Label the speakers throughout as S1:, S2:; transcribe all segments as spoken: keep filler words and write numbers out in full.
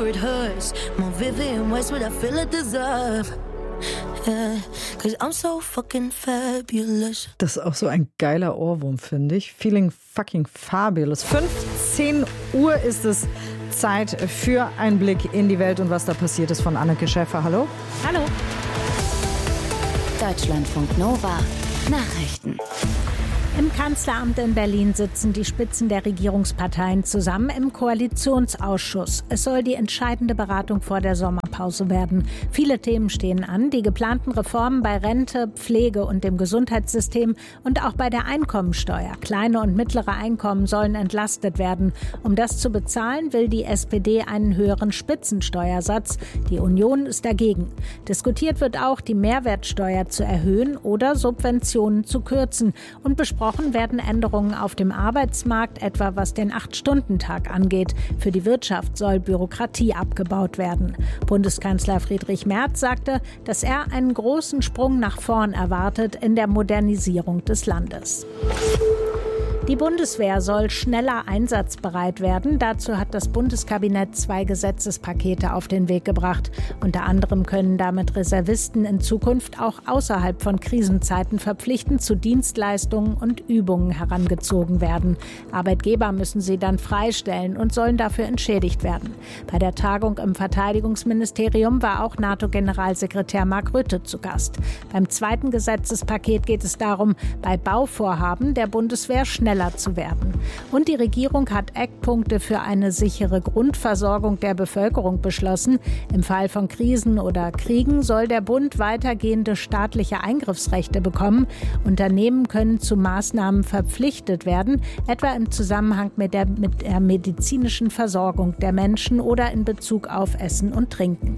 S1: it hurts. More vivid in ways what I feel I deserve. Yeah, cause I'm so fucking fabulous.
S2: Das ist auch so ein geiler Ohrwurm, finde ich. Feeling fucking fabulous. fünfzehn Uhr ist es. Zeit für einen Blick in die Welt und was da passiert ist von Anneke Schäfer. Hallo?
S3: Hallo.
S4: Deutschlandfunk Nova. Nachrichten.
S3: Im Kanzleramt in Berlin sitzen die Spitzen der Regierungsparteien zusammen im Koalitionsausschuss. Es soll die entscheidende Beratung vor der Sommerpause werden. Viele Themen stehen an, die geplanten Reformen bei Rente, Pflege und dem Gesundheitssystem und auch bei der Einkommensteuer. Kleine und mittlere Einkommen sollen entlastet werden. Um das zu bezahlen, will die S P D einen höheren Spitzensteuersatz. Die Union ist dagegen. Diskutiert wird auch, die Mehrwertsteuer zu erhöhen oder Subventionen zu kürzen. Und besprochen werden Änderungen auf dem Arbeitsmarkt, etwa was den acht-Stunden-Tag angeht. Für die Wirtschaft soll Bürokratie abgebaut werden. Bundeskanzler Friedrich Merz sagte, dass er einen großen Sprung nach vorn erwartet in der Modernisierung des Landes. Die Bundeswehr soll schneller einsatzbereit werden. Dazu hat das Bundeskabinett zwei Gesetzespakete auf den Weg gebracht. Unter anderem können damit Reservisten in Zukunft auch außerhalb von Krisenzeiten verpflichtend zu Dienstleistungen und Übungen herangezogen werden. Arbeitgeber müssen sie dann freistellen und sollen dafür entschädigt werden. Bei der Tagung im Verteidigungsministerium war auch NATO-Generalsekretär Mark Rutte zu Gast. Beim zweiten Gesetzespaket geht es darum, bei Bauvorhaben der Bundeswehr schneller zu werden. Und die Regierung hat Eckpunkte für eine sichere Grundversorgung der Bevölkerung beschlossen. Im Fall von Krisen oder Kriegen soll der Bund weitergehende staatliche Eingriffsrechte bekommen. Unternehmen können zu Maßnahmen verpflichtet werden, etwa im Zusammenhang mit der, mit der medizinischen Versorgung der Menschen oder in Bezug auf Essen und Trinken.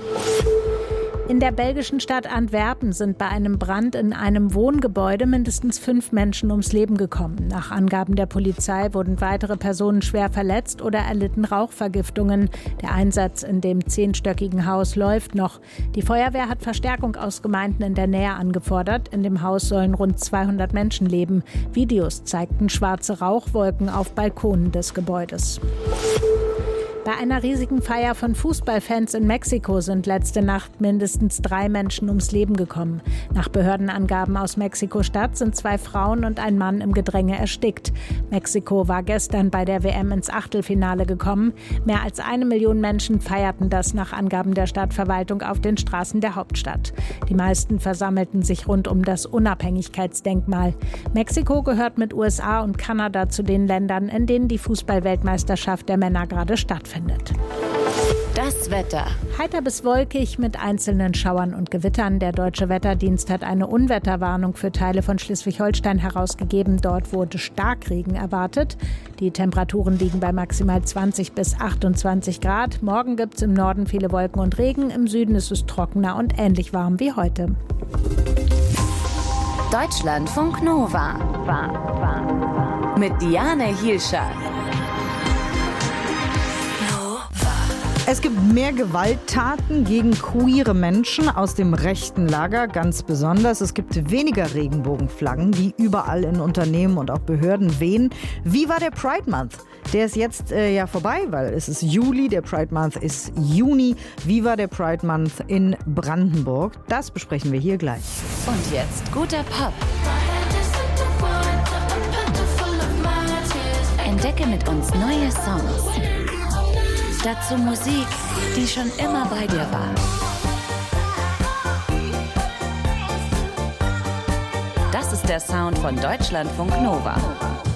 S3: In der belgischen Stadt Antwerpen sind bei einem Brand in einem Wohngebäude mindestens fünf Menschen ums Leben gekommen. Nach Angaben der Polizei wurden weitere Personen schwer verletzt oder erlitten Rauchvergiftungen. Der Einsatz in dem zehnstöckigen Haus läuft noch. Die Feuerwehr hat Verstärkung aus Gemeinden in der Nähe angefordert. In dem Haus sollen rund zweihundert Menschen leben. Videos zeigten schwarze Rauchwolken auf Balkonen des Gebäudes. Bei einer riesigen Feier von Fußballfans in Mexiko sind letzte Nacht mindestens drei Menschen ums Leben gekommen. Nach Behördenangaben aus Mexiko-Stadt sind zwei Frauen und ein Mann im Gedränge erstickt. Mexiko war gestern bei der W M ins Achtelfinale gekommen. Mehr als eine Million Menschen feierten das nach Angaben der Stadtverwaltung auf den Straßen der Hauptstadt. Die meisten versammelten sich rund um das Unabhängigkeitsdenkmal. Mexiko gehört mit U S A und Kanada zu den Ländern, in denen die Fußballweltmeisterschaft der Männer gerade stattfindet.
S4: Das Wetter.
S3: Heiter bis wolkig mit einzelnen Schauern und Gewittern. Der Deutsche Wetterdienst hat eine Unwetterwarnung für Teile von Schleswig-Holstein herausgegeben. Dort wurde Starkregen erwartet. Die Temperaturen liegen bei maximal zwanzig bis achtundzwanzig Grad. Morgen gibt es im Norden viele Wolken und Regen. Im Süden ist es trockener und ähnlich warm wie heute.
S4: Deutschlandfunk Nova. War, war. Mit Diane Hielscher.
S2: Es gibt mehr Gewalttaten gegen queere Menschen aus dem rechten Lager, ganz besonders. Es gibt weniger Regenbogenflaggen, die überall in Unternehmen und auch Behörden wehen. Wie war der Pride Month? Der ist jetzt äh, ja vorbei, weil es ist Juli, der Pride Month ist Juni. Wie war der Pride Month in Brandenburg? Das besprechen wir hier gleich.
S4: Und jetzt guter Pop. Entdecke mit uns neue Songs. Dazu Musik, die schon immer bei dir war. Das ist der Sound von Deutschlandfunk Nova.